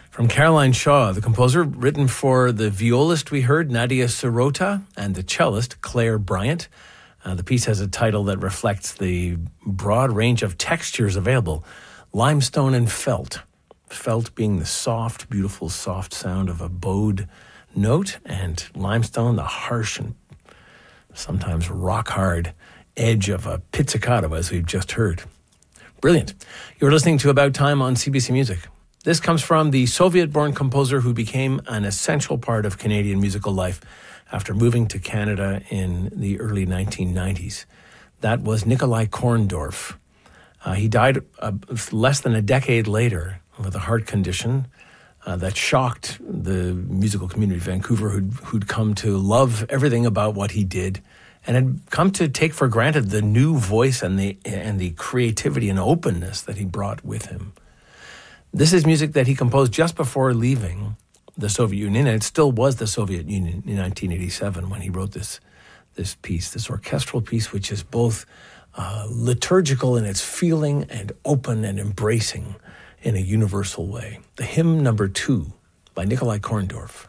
From Caroline Shaw, the composer, written for the violist we heard, Nadia Sirota, and the cellist, Claire Bryant. The piece has a title that reflects the broad range of textures available, limestone and felt. Felt being the soft, beautiful, soft sound of a bowed note, and limestone, the harsh and sometimes rock-hard edge of a pizzicato, as we've just heard. Brilliant. You're listening to About Time on CBC Music. This comes from the Soviet-born composer who became an essential part of Canadian musical life after moving to Canada in the early 1990s. That was Nikolai Korndorff. He died less than a decade later with a heart condition that shocked the musical community of Vancouver, who'd come to love everything about what he did and had come to take for granted the new voice and the creativity and openness that he brought with him. This is music that he composed just before leaving the Soviet Union, and it still was the Soviet Union in 1987 when he wrote this piece, this orchestral piece, which is both liturgical in its feeling and open and embracing in a universal way. The Hymn Number 2 by Nikolai Korndorff.